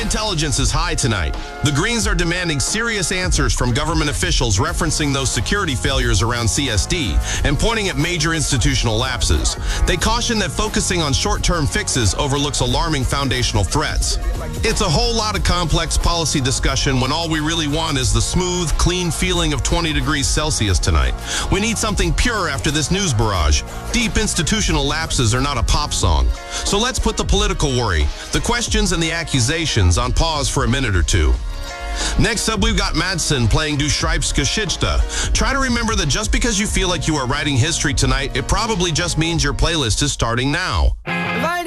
intelligence is high tonight. The Greens are demanding serious answers from government officials referencing those security failures around CSD and pointing at major institutional lapses. They caution that focusing on short-term fixes overlooks alarming foundational threats. It's a whole lot of complex policy discussion when all we really want is the smooth, clean feeling of 20 degrees Celsius tonight. We need something pure after this news barrage. Deep institutional lapses are not a pop song. So let's put the political worry, the questions and the accusations on pause for a minute or two. Next up, we've got Madsen playing Du Schreibst Geschichte. Try to remember that just because you feel like you are writing history tonight, it probably just means your playlist is starting now.